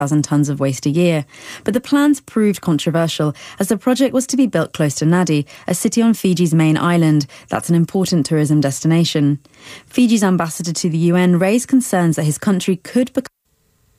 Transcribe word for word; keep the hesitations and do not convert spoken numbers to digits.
thousand tonnes of waste a year. But the plans proved controversial as the project was to be built close to Nadi, a city on Fiji's main island that's an important tourism destination. Fiji's ambassador to the U N raised concerns that his country could become